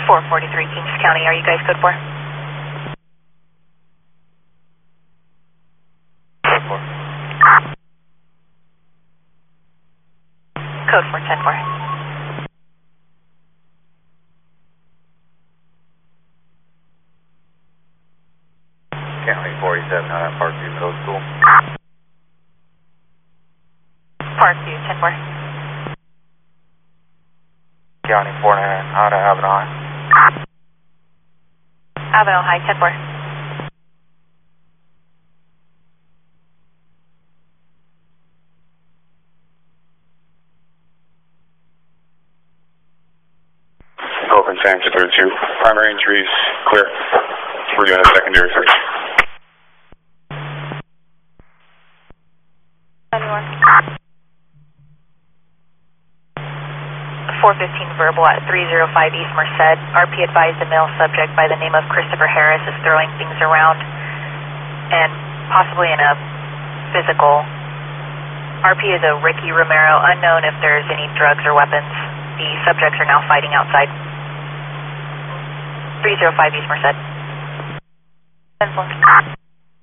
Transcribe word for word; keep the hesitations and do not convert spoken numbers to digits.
four forty-three Kings County, are you guys code four? Code four. Code four, ten four. County forty-seven, uh, Parkview Middle School. Parkview, ten four. County four nine, out of Avenal. Avenal High, ten four. Open Sanchez thirty-two. Primary injuries clear. We're doing a secondary search. Anyone? four fifteen verbal at three oh five East Merced. R P advised a male subject by the name of Christopher Harris is throwing things around and possibly in a physical. R P is a Ricky Romero, unknown if there's any drugs or weapons. The subjects are now fighting outside. three oh five East Merced. ten four.